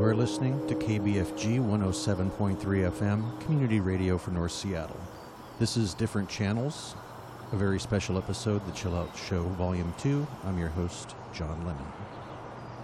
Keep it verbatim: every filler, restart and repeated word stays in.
are listening to K B F G one oh seven point three F M, community radio for North Seattle. This is Different Channels, a very special episode, the Chill Out Show Volume two. I'm your host, John Lennon.